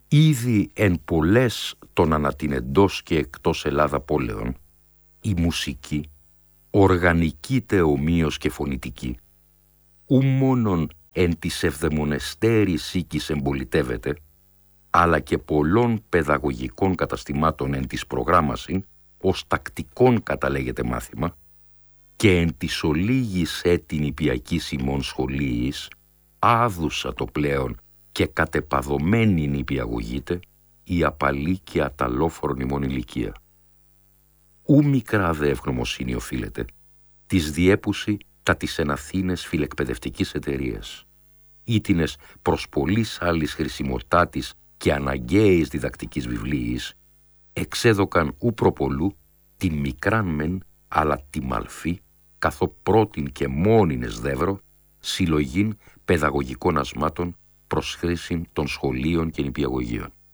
Ήδη εν πολλές των ανατιν εντός και εκτός Ελλάδα πόλεων, η μουσική, οργανική ομοίως και φωνητική, ου μόνον εν της ευδαιμονεστέρης οίκης εμπολιτεύεται, αλλά και πολλών παιδαγωγικών καταστημάτων εν της προγράμμασιν, ως τακτικών καταλέγεται μάθημα, και εν της ολίγης έτην νηπιακής ημών σχολίης, άδουσα το πλέον και κατεπαδωμένη νηπιαγωγείται, η απαλή και αταλόφορον ημών ηλικία. Ου μικρά δε ευγνωμοσύνη οφείλεται, της διέπουση τα της εν Αθήνες φιλεκπαιδευτικής εταιρείας, ήτινες προς πολλής άλλης χρησιμοτάτης και αναγκαίας διδακτικής βιβλίης, εξέδωκαν ου προπολού την μικράν μεν, αλλά τη μαλφή, καθώ πρώτην και μόνην δεύρο, συλλογήν παιδαγωγικών ασμάτων προς χρήσιν των σχολείων και νηπιαγωγείων.